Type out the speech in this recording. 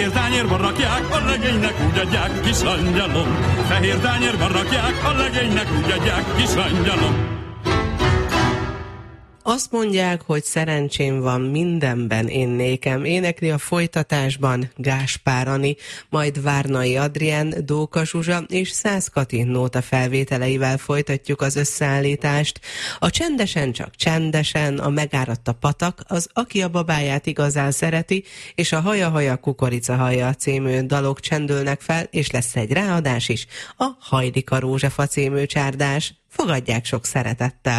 Fehér tányérban rakják, a legénynek úgy adják, kis angyalom. Fehér tányérban rakják, a legénynek úgy adják, kis angyalom. Azt mondják, hogy szerencsém van mindenben én nékem. Énekli a folytatásban Gáspár Ani, majd Várnai Adrián, Dóka Zsuzsa és Szász Kati nóta felvételeivel folytatjuk az összeállítást. A Csendesen csak csendesen, a Megáradt a patak, az Aki a babáját igazán szereti, és a Haja-haja kukoricahaja című dalok csendülnek fel, és lesz egy ráadás is, a Hajdika rózsafa című csárdás. Fogadják sok szeretettel!